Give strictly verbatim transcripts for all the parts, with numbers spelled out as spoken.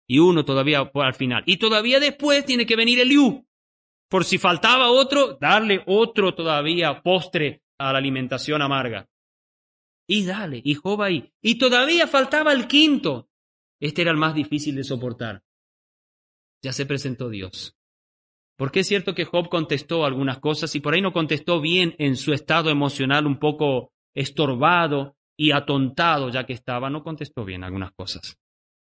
y uno todavía al final. Y todavía después tiene que venir Eliú. Por si faltaba otro, darle otro todavía postre a la alimentación amarga. Y dale, y Job ahí. Y todavía faltaba el quinto. Este era el más difícil de soportar. Ya se presentó Dios. Porque es cierto que Job contestó algunas cosas y por ahí no contestó bien en su estado emocional un poco estorbado y atontado ya que estaba. No contestó bien algunas cosas.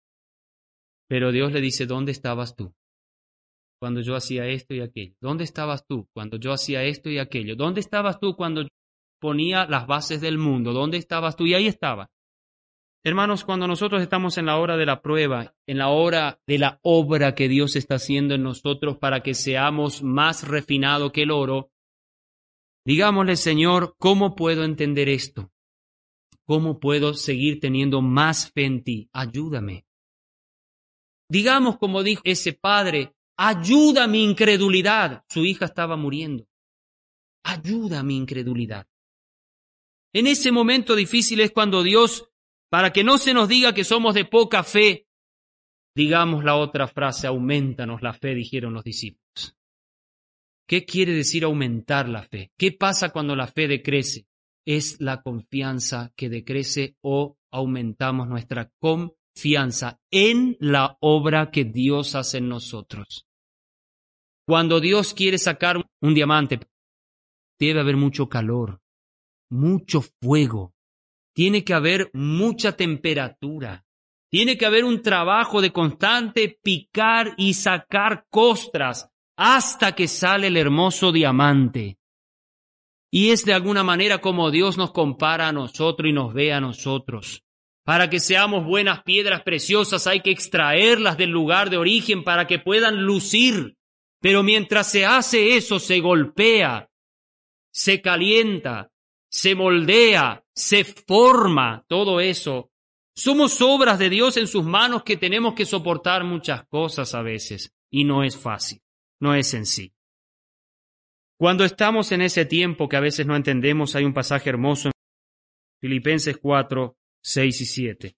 Pero Dios le dice, ¿dónde estabas tú cuando yo hacía esto y aquello? ¿Dónde estabas tú cuando yo hacía esto y aquello? ¿Dónde estabas tú cuando ponía las bases del mundo? ¿Dónde estabas tú? Y ahí estaba. Hermanos, cuando nosotros estamos en la hora de la prueba, en la hora de la obra que Dios está haciendo en nosotros para que seamos más refinados que el oro, digámosle, Señor, ¿cómo puedo entender esto? ¿Cómo puedo seguir teniendo más fe en ti? Ayúdame. Digamos, como dijo ese padre, ayuda mi incredulidad. Su hija estaba muriendo. Ayuda mi incredulidad. En ese momento difícil es cuando Dios, para que no se nos diga que somos de poca fe, digamos la otra frase, aumentanos la fe, dijeron los discípulos. ¿Qué quiere decir aumentar la fe? ¿Qué pasa cuando la fe decrece? Es la confianza que decrece o aumentamos nuestra confianza en la obra que Dios hace en nosotros. Cuando Dios quiere sacar un diamante, debe haber mucho calor, mucho fuego. Tiene que haber mucha temperatura. Tiene que haber un trabajo de constante picar y sacar costras hasta que sale el hermoso diamante. Y es de alguna manera como Dios nos compara a nosotros y nos ve a nosotros. Para que seamos buenas piedras preciosas hay que extraerlas del lugar de origen para que puedan lucir. Pero mientras se hace eso, se golpea, se calienta, se moldea, se forma, todo eso. Somos obras de Dios en sus manos que tenemos que soportar muchas cosas a veces. Y no es fácil, no es sencillo. Cuando estamos en ese tiempo que a veces no entendemos, hay un pasaje hermoso en Filipenses cuatro, seis y siete.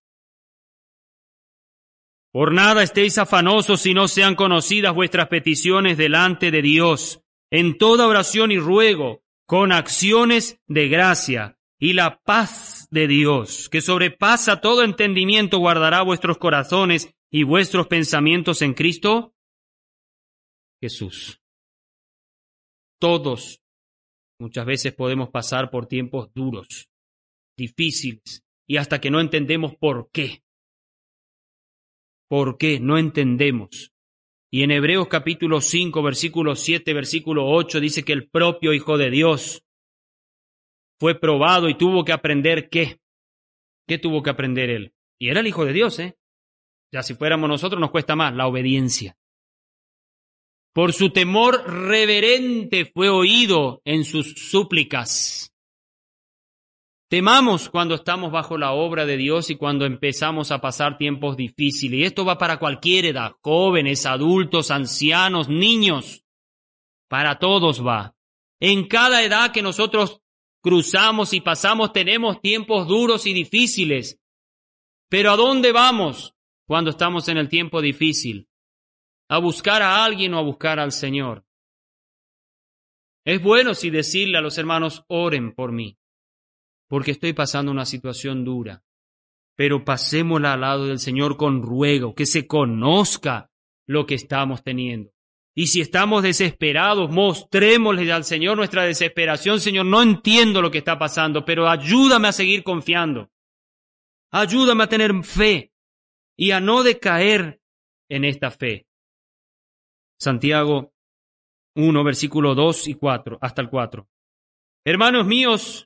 Por nada estéis afanosos si no sean conocidas vuestras peticiones delante de Dios, en toda oración y ruego, con acciones de gracia, y la paz de Dios, que sobrepasa todo entendimiento, guardará vuestros corazones y vuestros pensamientos en Cristo Jesús. Todos muchas veces podemos pasar por tiempos duros, difíciles, y hasta que no entendemos por qué. ¿Por qué? No entendemos. Y en Hebreos capítulo cinco, versículo siete, versículo ocho, dice que el propio Hijo de Dios fue probado y tuvo que aprender ¿qué? ¿Qué tuvo que aprender él? Y era el Hijo de Dios, ¿eh? Ya si fuéramos nosotros nos cuesta más, la obediencia. Por su temor reverente fue oído en sus súplicas. Temamos cuando estamos bajo la obra de Dios y cuando empezamos a pasar tiempos difíciles. Y esto va para cualquier edad, jóvenes, adultos, ancianos, niños. Para todos va. En cada edad que nosotros cruzamos y pasamos tenemos tiempos duros y difíciles. Pero ¿a dónde vamos cuando estamos en el tiempo difícil? ¿A buscar a alguien o a buscar al Señor? Es bueno si decirle a los hermanos, oren por mí, porque estoy pasando una situación dura. Pero pasémosla al lado del Señor con ruego, que se conozca lo que estamos teniendo. Y si estamos desesperados, mostrémosle al Señor nuestra desesperación. Señor, no entiendo lo que está pasando, pero ayúdame a seguir confiando. Ayúdame a tener fe y a no decaer en esta fe. Santiago uno, versículo dos y cuatro, hasta el cuatro. Hermanos míos,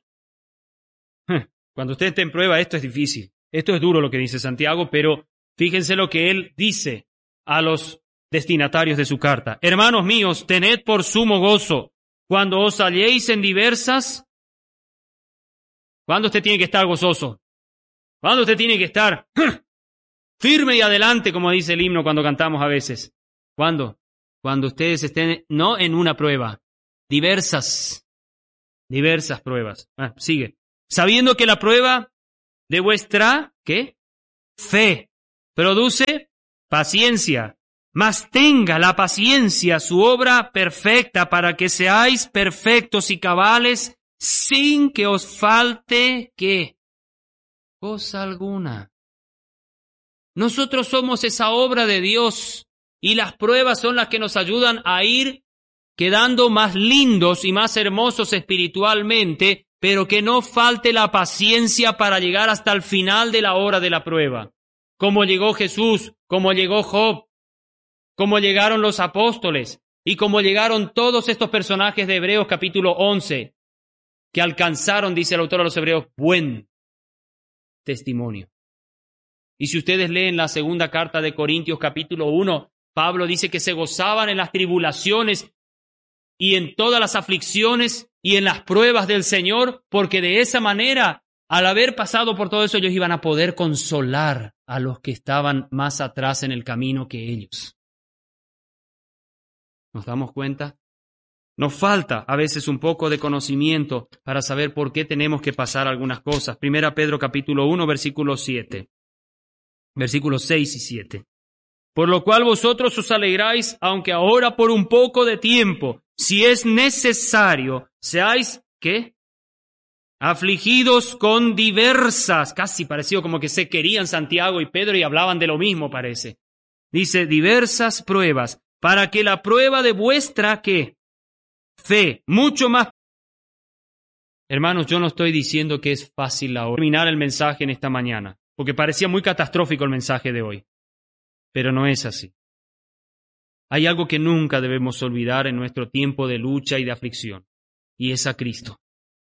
cuando usted esté en prueba, esto es difícil. Esto es duro lo que dice Santiago, pero fíjense lo que él dice a los destinatarios de su carta. Hermanos míos, tened por sumo gozo cuando os halléis en diversas. ¿Cuándo usted tiene que estar gozoso? ¿Cuándo usted tiene que estar firme y adelante, como dice el himno cuando cantamos a veces? ¿Cuándo? Cuando ustedes estén, no en una prueba, diversas, diversas pruebas. Ah, sigue. Sabiendo que la prueba de vuestra, ¿qué? Fe produce paciencia, mas tenga la paciencia su obra perfecta para que seáis perfectos y cabales sin que os falte, ¿qué? Cosa alguna. Nosotros somos esa obra de Dios y las pruebas son las que nos ayudan a ir quedando más lindos y más hermosos espiritualmente, pero que no falte la paciencia para llegar hasta el final de la hora de la prueba. Como llegó Jesús, como llegó Job, como llegaron los apóstoles y como llegaron todos estos personajes de Hebreos capítulo once, que alcanzaron, dice el autor de los Hebreos, buen testimonio. Y si ustedes leen la segunda carta de Corintios capítulo uno, Pablo dice que se gozaban en las tribulaciones y en todas las aflicciones y en las pruebas del Señor, porque de esa manera, al haber pasado por todo eso, ellos iban a poder consolar a los que estaban más atrás en el camino que ellos. ¿Nos damos cuenta? Nos falta a veces un poco de conocimiento para saber por qué tenemos que pasar algunas cosas. Primera Pedro capítulo uno, versículo siete. Versículos seis y siete. Por lo cual vosotros os alegráis, aunque ahora por un poco de tiempo, si es necesario, seáis, ¿qué? Afligidos con diversas, casi parecido como que se querían Santiago y Pedro y hablaban de lo mismo, parece. Dice, diversas pruebas, para que la prueba de vuestra, ¿qué? Fe, mucho más. Hermanos, yo no estoy diciendo que es fácil ahora terminar el mensaje en esta mañana, porque parecía muy catastrófico el mensaje de hoy, pero no es así. Hay algo que nunca debemos olvidar en nuestro tiempo de lucha y de aflicción, y es a Cristo.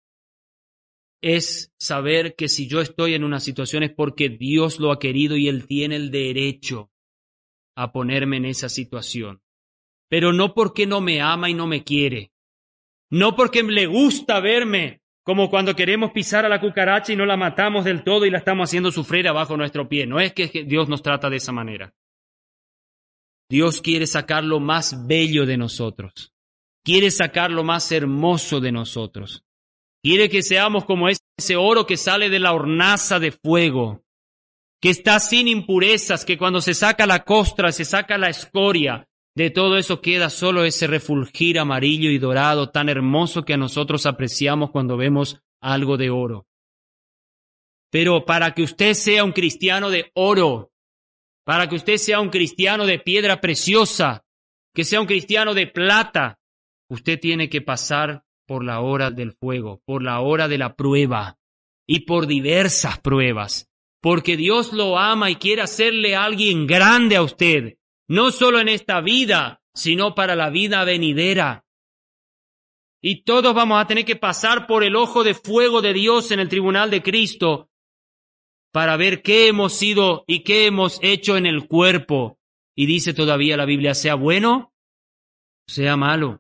Es saber que si yo estoy en una situación es porque Dios lo ha querido y Él tiene el derecho a ponerme en esa situación. Pero no porque no me ama y no me quiere. No porque le gusta verme como cuando queremos pisar a la cucaracha y no la matamos del todo y la estamos haciendo sufrir abajo nuestro pie. No es que Dios nos trata de esa manera. Dios quiere sacar lo más bello de nosotros. Quiere sacar lo más hermoso de nosotros. Quiere que seamos como ese oro que sale de la hornaza de fuego, que está sin impurezas, que cuando se saca la costra, se saca la escoria, de todo eso queda solo ese refulgir amarillo y dorado tan hermoso que a nosotros apreciamos cuando vemos algo de oro. Pero para que usted sea un cristiano de oro, para que usted sea un cristiano de piedra preciosa, que sea un cristiano de plata, usted tiene que pasar por la hora del fuego, por la hora de la prueba y por diversas pruebas, porque Dios lo ama y quiere hacerle a alguien grande a usted, no solo en esta vida, sino para la vida venidera. Y todos vamos a tener que pasar por el ojo de fuego de Dios en el tribunal de Cristo para ver qué hemos sido y qué hemos hecho en el cuerpo. Y dice todavía la Biblia, sea bueno, sea malo.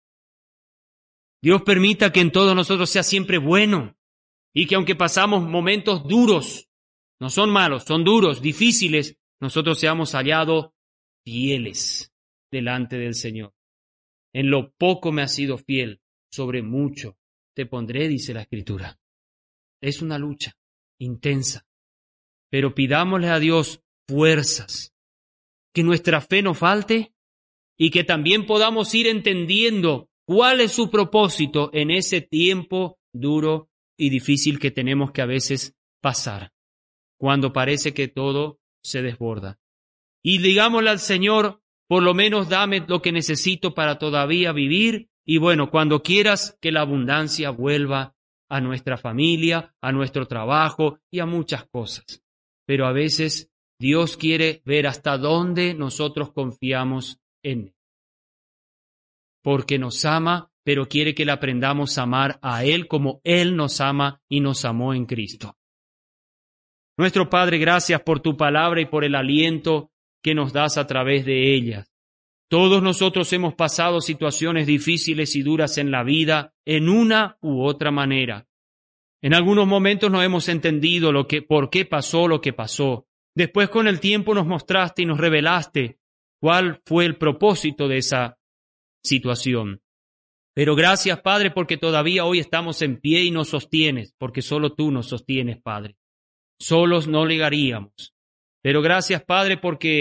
Dios permita que en todos nosotros sea siempre bueno y que aunque pasamos momentos duros, no son malos, son duros, difíciles, nosotros seamos hallados fieles delante del Señor. En lo poco me has sido fiel, sobre mucho te pondré, dice la Escritura. Es una lucha intensa, pero pidámosle a Dios fuerzas, que nuestra fe no falte y que también podamos ir entendiendo cuál es su propósito en ese tiempo duro y difícil que tenemos que a veces pasar, cuando parece que todo se desborda. Y digámosle al Señor, por lo menos dame lo que necesito para todavía vivir, y bueno, cuando quieras que la abundancia vuelva a nuestra familia, a nuestro trabajo y a muchas cosas. Pero a veces Dios quiere ver hasta dónde nosotros confiamos en Él. Porque nos ama, pero quiere que le aprendamos a amar a Él como Él nos ama y nos amó en Cristo. Nuestro Padre, gracias por tu palabra y por el aliento que nos das a través de ella. Todos nosotros hemos pasado situaciones difíciles y duras en la vida, en una u otra manera. En algunos momentos no hemos entendido lo que, por qué pasó lo que pasó. Después, con el tiempo, nos mostraste y nos revelaste cuál fue el propósito de esa situación. Pero gracias, Padre, porque todavía hoy estamos en pie y nos sostienes, porque solo tú nos sostienes, Padre. Solos no llegaríamos. Pero gracias, Padre, porque